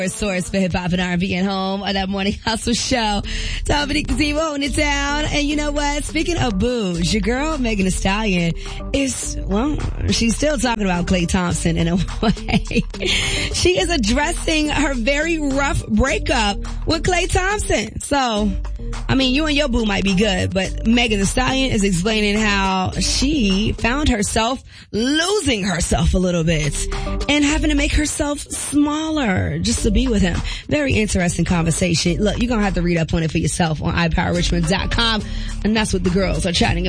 Source for hip hop and R&B at home on that morning hustle show. Dominique Diva holding it down. And you know what? Speaking of booze, your girl Megan Thee Stallion is, well, she's still talking about Klay Thompson in a way. She is addressing her very rough breakup with Klay Thompson. So, I mean, you and your boo might be good, but Megan Thee Stallion is explaining how she found herself losing herself a little bit and having to make herself smaller just to be with him. Very interesting conversation. Look, you're going to have to read up on it for yourself on iPowerRichmond.com, and that's what the girls are chatting about.